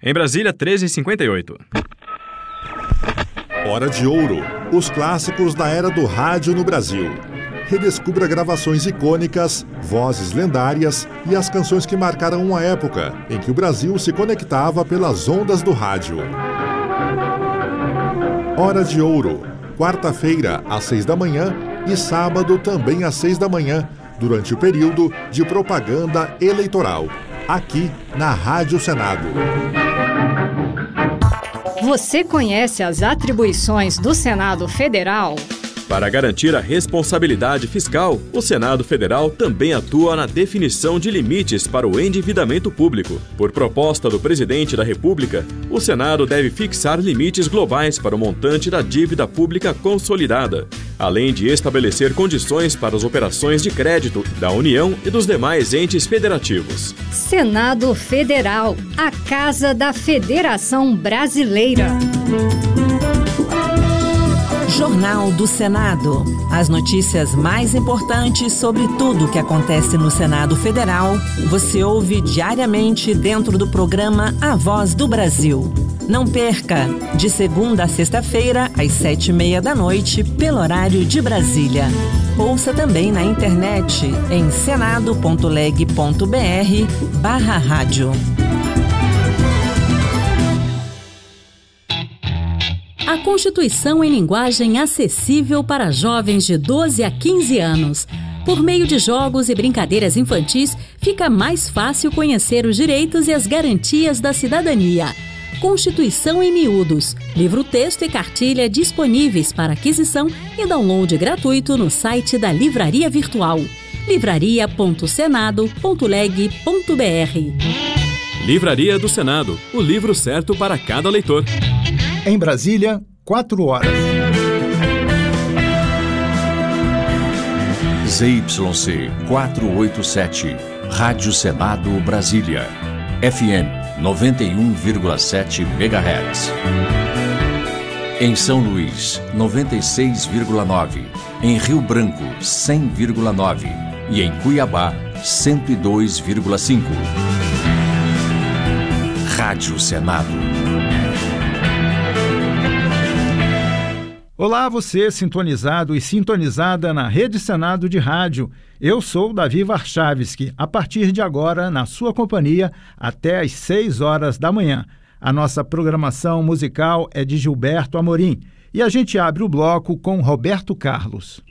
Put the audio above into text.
Em Brasília, 13h58. Hora de Ouro. Os clássicos da era do rádio no Brasil. Redescubra gravações icônicas, vozes lendárias e as canções que marcaram uma época em que o Brasil se conectava pelas ondas do rádio. Hora de Ouro. Quarta-feira, às 6 da manhã e sábado também às 6 da manhã, durante o período de propaganda eleitoral, aqui na Rádio Senado. Você conhece as atribuições do Senado Federal? Para garantir a responsabilidade fiscal, o Senado Federal também atua na definição de limites para o endividamento público. Por proposta do Presidente da República, o Senado deve fixar limites globais para o montante da dívida pública consolidada, além de estabelecer condições para as operações de crédito da União e dos demais entes federativos. Senado Federal, a Casa da Federação Brasileira. Jornal do Senado. As notícias mais importantes sobre tudo o que acontece no Senado Federal, você ouve diariamente dentro do programa A Voz do Brasil. Não perca, de segunda a sexta-feira, às 7h30 da noite, pelo horário de Brasília. Ouça também na internet em senado.leg.br/rádio. A Constituição em linguagem acessível para jovens de 12 a 15 anos. Por meio de jogos e brincadeiras infantis, fica mais fácil conhecer os direitos e as garantias da cidadania. Constituição em Miúdos. Livro-texto e cartilha disponíveis para aquisição e download gratuito no site da Livraria Virtual. livraria.senado.leg.br. Livraria do Senado, o livro certo para cada leitor. Em Brasília, 4 horas. ZYC 487, Rádio Senado Brasília, FM 91,7 MHz. Em São Luís, 96,9. Em Rio Branco, 100,9. E em Cuiabá, 102,5. Rádio Senado. Olá, você sintonizado e sintonizada na Rede Senado de Rádio. Eu sou Davi Warchavski, a partir de agora na sua companhia até às 6 horas da manhã. A nossa programação musical é de Gilberto Amorim e a gente abre o bloco com Roberto Carlos.